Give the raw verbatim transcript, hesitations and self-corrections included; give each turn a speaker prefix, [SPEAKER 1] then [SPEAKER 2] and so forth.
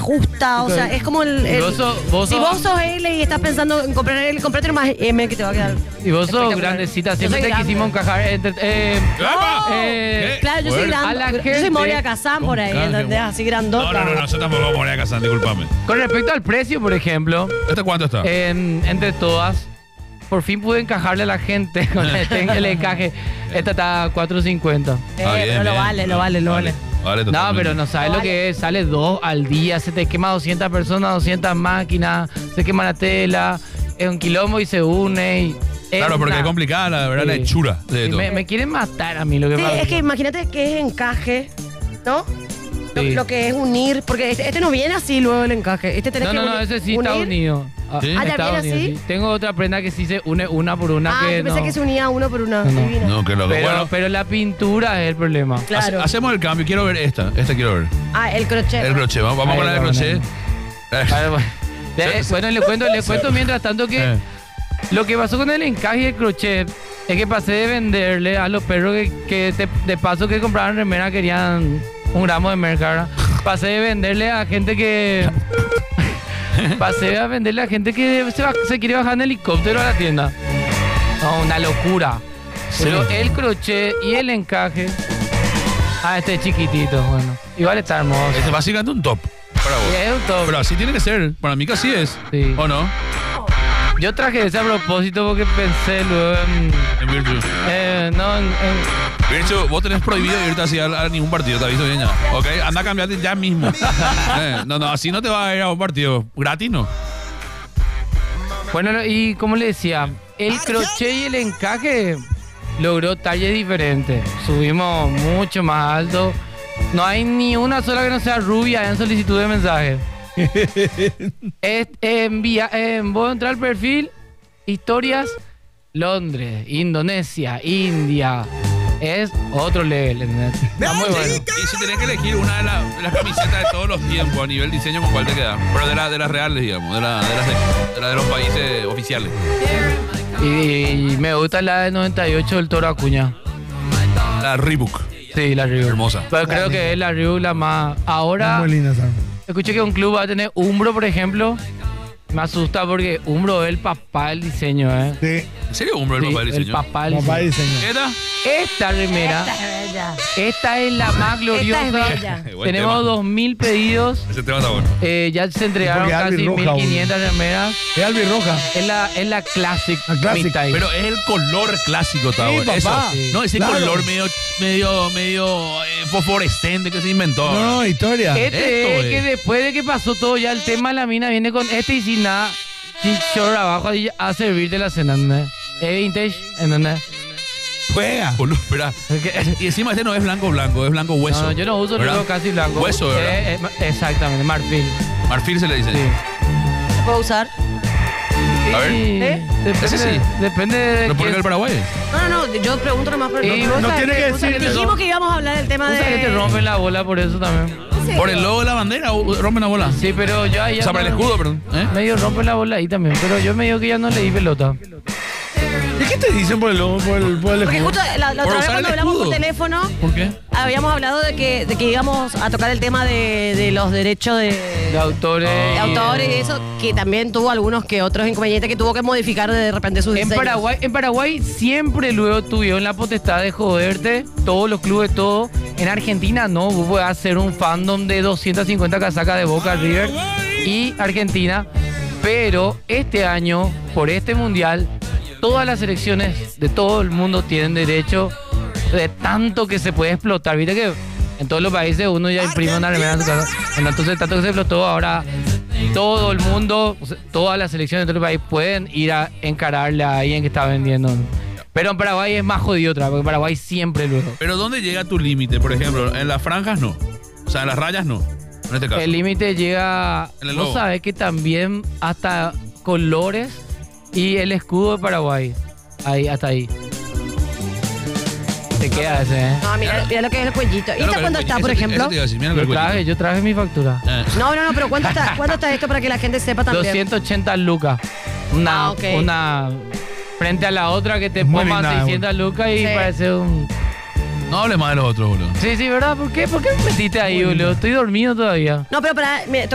[SPEAKER 1] justa, o
[SPEAKER 2] Ok.
[SPEAKER 1] sea, es como el... el-
[SPEAKER 2] Vos sos- vos
[SPEAKER 1] si
[SPEAKER 2] sos-
[SPEAKER 1] vos sos L y estás pensando en comprar L, comprate nomás M que te va a quedar.
[SPEAKER 2] Y vos sos
[SPEAKER 1] espectacular.
[SPEAKER 2] grandecita,
[SPEAKER 1] Yo
[SPEAKER 2] siempre
[SPEAKER 1] soy
[SPEAKER 2] te
[SPEAKER 1] grande.
[SPEAKER 2] quisimos encajar. entre- eh,
[SPEAKER 3] ¡Epa!
[SPEAKER 2] eh,
[SPEAKER 3] ¿Qué?
[SPEAKER 1] Claro, yo soy
[SPEAKER 3] Bueno,
[SPEAKER 2] a
[SPEAKER 1] grande.
[SPEAKER 2] la
[SPEAKER 1] Yo soy
[SPEAKER 2] gente-
[SPEAKER 1] Moria Kazan por ahí,
[SPEAKER 3] Con canje,
[SPEAKER 1] ¿entendés?
[SPEAKER 3] bueno.
[SPEAKER 1] Así grandota.
[SPEAKER 3] No, no, no, no, yo tampoco voy a poner a casar, discúlpame.
[SPEAKER 2] Con respecto al precio, por ejemplo,
[SPEAKER 3] ¿Este cuánto está?
[SPEAKER 2] en- entre todas, por fin pude encajarle a la gente con el, el encaje. Esta está a cuatro cincuenta.
[SPEAKER 1] Eh,
[SPEAKER 3] Ah, bien,
[SPEAKER 1] pero lo
[SPEAKER 3] bien.
[SPEAKER 1] vale, lo vale, lo vale.
[SPEAKER 3] Vale,
[SPEAKER 2] No,
[SPEAKER 3] totalmente.
[SPEAKER 2] pero no sabes
[SPEAKER 1] No
[SPEAKER 2] lo
[SPEAKER 1] vale.
[SPEAKER 2] que es. Sale dos al día, se te quema doscientas personas, doscientas máquinas, se quema la tela, es un quilombo y se une. Y es
[SPEAKER 3] Claro, porque
[SPEAKER 2] una-
[SPEAKER 3] es complicada, la verdad, la
[SPEAKER 2] Sí.
[SPEAKER 3] hechura de
[SPEAKER 2] Sí,
[SPEAKER 3] todo.
[SPEAKER 2] me, me quieren matar a mí lo que
[SPEAKER 1] Sí,
[SPEAKER 2] pasa.
[SPEAKER 1] es que imagínate que es encaje, ¿no? Lo,
[SPEAKER 2] Sí.
[SPEAKER 1] lo que es unir, porque este, este no viene así luego el encaje. Este tenés
[SPEAKER 2] No,
[SPEAKER 1] que
[SPEAKER 2] no, no,
[SPEAKER 1] uni-
[SPEAKER 2] ese sí está
[SPEAKER 1] unir.
[SPEAKER 2] unido. Ah,
[SPEAKER 3] ¿Sí?
[SPEAKER 1] Ah, ¿ya
[SPEAKER 2] está
[SPEAKER 1] viene
[SPEAKER 2] unido,
[SPEAKER 1] así?
[SPEAKER 2] sí. Tengo otra prenda que sí se une una por una.
[SPEAKER 1] Ah,
[SPEAKER 2] que
[SPEAKER 1] yo pensé
[SPEAKER 2] no.
[SPEAKER 1] que se unía uno por una.
[SPEAKER 2] No, no.
[SPEAKER 1] Divina.
[SPEAKER 3] No, que loco.
[SPEAKER 2] Pero,
[SPEAKER 3] Bueno,
[SPEAKER 2] pero la pintura es el problema.
[SPEAKER 3] hace-
[SPEAKER 1] Claro.
[SPEAKER 3] hacemos el cambio. Quiero ver esta. Esta quiero ver.
[SPEAKER 1] Ah, el crochet.
[SPEAKER 3] El crochet. Vamos, vamos
[SPEAKER 2] Ahí
[SPEAKER 3] con el
[SPEAKER 2] va,
[SPEAKER 3] crochet.
[SPEAKER 2] A ver, bueno. De-
[SPEAKER 3] Sí,
[SPEAKER 2] bueno, le cuento, le cuento mientras tanto que
[SPEAKER 3] Eh.
[SPEAKER 2] lo que pasó con el encaje y el crochet es que pasé de venderle a los perros que, que te- de paso que compraban remera querían un gramo de merca. Pasé de venderle a gente que... pasé a venderle a gente que se, va- se quiere bajar en helicóptero a la tienda. No, una locura. Pero
[SPEAKER 3] Sí.
[SPEAKER 2] el crochet y el encaje... Ah, este es chiquitito, bueno. Igual está hermoso.
[SPEAKER 3] Este es básicamente un top para vos.
[SPEAKER 2] Sí, es un top.
[SPEAKER 3] Pero así tiene que ser. Para mí que así es.
[SPEAKER 2] Sí.
[SPEAKER 3] ¿O no?
[SPEAKER 2] Yo traje ese a propósito porque pensé luego en...
[SPEAKER 3] En Virtue.
[SPEAKER 2] eh, no, en, en-
[SPEAKER 3] Virtue, vos tenés prohibido irte así a, a ningún partido. Te aviso bien ya. Ok, anda a cambiarte ya mismo. Eh, no, no, así no te vas a ir a un partido. Gratis no.
[SPEAKER 2] Bueno, y como le decía, el crochet y el encaje logró talles diferentes. Subimos mucho más alto. No hay ni una sola que no sea rubia en solicitud de mensaje. es, envía, eh, voy a entrar al perfil, historias, Londres, Indonesia, India. Es otro level, ¿entendés? Está muy bueno.
[SPEAKER 3] Y si tenés que elegir una de, la- de las camisetas de todos los tiempos a nivel diseño, ¿con cuál te queda? Pero de, la- de las reales, digamos, de, la- de las de, de, la de los países oficiales.
[SPEAKER 2] Y, y me gusta la de noventa y ocho del Toro Acuña.
[SPEAKER 3] La Reebok.
[SPEAKER 2] Sí, la Reebok.
[SPEAKER 3] Hermosa.
[SPEAKER 2] Pero creo que es la Reebok la más... Ahora,
[SPEAKER 4] Muy linda esa.
[SPEAKER 2] escuché que un club va a tener Umbro, por ejemplo. Me asusta porque Umbro es el papá del diseño, ¿eh?
[SPEAKER 4] Sí,
[SPEAKER 3] ¿En serio, hombre, el
[SPEAKER 2] Sí,
[SPEAKER 3] papá del
[SPEAKER 2] el
[SPEAKER 3] diseño?
[SPEAKER 2] papá del
[SPEAKER 4] papá
[SPEAKER 2] diseño.
[SPEAKER 4] diseño.
[SPEAKER 3] ¿Qué tal?
[SPEAKER 2] Esta remera,
[SPEAKER 1] Esta es bella.
[SPEAKER 2] esta es la más gloriosa.
[SPEAKER 1] Esta es bella.
[SPEAKER 3] Buen
[SPEAKER 2] Tenemos
[SPEAKER 3] tema.
[SPEAKER 2] dos mil pedidos.
[SPEAKER 3] Ese tema está bueno.
[SPEAKER 2] eh, ya se entregaron
[SPEAKER 4] Porque
[SPEAKER 2] casi
[SPEAKER 4] Albi
[SPEAKER 2] mil
[SPEAKER 4] roja,
[SPEAKER 2] quinientas remeras.
[SPEAKER 4] Es albirroja.
[SPEAKER 2] Es la, es la Classic.
[SPEAKER 4] La Classic.
[SPEAKER 2] Mid-Type.
[SPEAKER 3] Pero es el color clásico, está
[SPEAKER 4] Sí,
[SPEAKER 3] bueno.
[SPEAKER 4] papá.
[SPEAKER 3] Eso. No, ese
[SPEAKER 4] Claro.
[SPEAKER 3] color medio, medio, medio eh, fosforescente que se inventó.
[SPEAKER 4] No, no, historia.
[SPEAKER 2] Este
[SPEAKER 3] Esto
[SPEAKER 2] es que
[SPEAKER 3] es.
[SPEAKER 2] después de que pasó todo ya el tema, la mina viene con este y sin nada, sin short abajo ahí a servirte la cena, ¿entendés? Es vintage, ¿entendés?
[SPEAKER 4] Juega.
[SPEAKER 3] Boludo, espera. Y encima este no es blanco blanco, es blanco hueso.
[SPEAKER 2] No, yo no uso
[SPEAKER 3] ¿verdad?
[SPEAKER 2] luego casi blanco.
[SPEAKER 3] Hueso, ¿verdad?
[SPEAKER 2] Eh, eh, exactamente, marfil.
[SPEAKER 3] Marfil se le dice.
[SPEAKER 2] Sí.
[SPEAKER 1] ¿Se puede usar?
[SPEAKER 3] A ver.
[SPEAKER 2] Y
[SPEAKER 1] ¿Eh?
[SPEAKER 2] Depende,
[SPEAKER 3] Ese sí.
[SPEAKER 2] depende de
[SPEAKER 3] ¿Pero por qué
[SPEAKER 2] quién-
[SPEAKER 3] el Paraguay?
[SPEAKER 1] No, no, no, yo pregunto nomás por
[SPEAKER 2] Y vos
[SPEAKER 4] No
[SPEAKER 2] sabés
[SPEAKER 4] tiene que
[SPEAKER 2] vos sabés
[SPEAKER 4] decir
[SPEAKER 2] te
[SPEAKER 1] Dijimos
[SPEAKER 2] rom-
[SPEAKER 1] que íbamos a hablar del tema
[SPEAKER 2] vos
[SPEAKER 1] de...
[SPEAKER 2] sabés que te rompen la bola por eso también.
[SPEAKER 1] Sí.
[SPEAKER 3] ¿Por el logo de la bandera o rompen la bola?
[SPEAKER 2] Sí, pero yo ahí
[SPEAKER 3] O
[SPEAKER 2] ya
[SPEAKER 3] sea, para el
[SPEAKER 2] no-
[SPEAKER 3] escudo, perdón. ¿Eh?
[SPEAKER 2] medio rompen la bola ahí también, pero yo medio que ya no leí pelota.
[SPEAKER 4] ¿Y qué te dicen por el logo, por el, por el
[SPEAKER 1] Porque
[SPEAKER 4] escudo?
[SPEAKER 1] justo la, la
[SPEAKER 3] Por
[SPEAKER 1] otra vez
[SPEAKER 3] usar el
[SPEAKER 1] cuando hablamos por
[SPEAKER 3] escudo.
[SPEAKER 1] teléfono,
[SPEAKER 3] ¿Por qué?
[SPEAKER 1] habíamos hablado de que, de que íbamos a tocar el tema de, de los derechos de,
[SPEAKER 2] De autores.
[SPEAKER 1] de autores y eso, que también tuvo algunos que otros inconvenientes que tuvo que modificar de repente sus
[SPEAKER 2] En
[SPEAKER 1] diseños.
[SPEAKER 2] Paraguay, en Paraguay siempre luego tuvieron la potestad de joderte, todos los clubes, todo. En Argentina no, vos podés hacer un fandom de doscientas cincuenta casacas de Boca River y Argentina. Pero este año, por este mundial, todas las selecciones de todo el mundo tienen derecho de tanto que se puede explotar. Viste que en todos los países uno ya imprime una remera en su casa. Entonces, tanto que se explotó, ahora todo el mundo, o sea, todas las selecciones de todo el país pueden ir a encararle a alguien que está vendiendo. Pero en Paraguay es más jodido otra, porque en Paraguay siempre luego.
[SPEAKER 3] Pero ¿dónde llega tu límite? Por ejemplo, en las franjas no. O sea, en las rayas no. En este caso.
[SPEAKER 2] El límite llega,
[SPEAKER 3] En el
[SPEAKER 2] vos
[SPEAKER 3] logo.
[SPEAKER 2] sabés que también hasta colores y el escudo de Paraguay. Ahí, hasta ahí. Te queda ese, ¿eh?
[SPEAKER 1] No, mira, mira lo que es el cuellito. ¿Y esta cuánto está, por ejemplo?
[SPEAKER 2] Yo traje, yo traje mi factura.
[SPEAKER 1] No, no, no, pero ¿cuánto está, ¿cuánto está esto para que la gente sepa también?
[SPEAKER 2] doscientos ochenta lucas. Una,
[SPEAKER 1] Ah, ok.
[SPEAKER 2] una frente a la otra que te
[SPEAKER 4] Muy
[SPEAKER 2] pongan
[SPEAKER 4] linda,
[SPEAKER 2] seiscientas lucas y
[SPEAKER 1] Sí.
[SPEAKER 2] parece un...
[SPEAKER 3] No hables más de los otros, boludo.
[SPEAKER 2] Sí, sí, ¿verdad? ¿Por qué? ¿Por qué me metiste ahí, boludo? Estoy dormido todavía.
[SPEAKER 1] No, pero para, mira,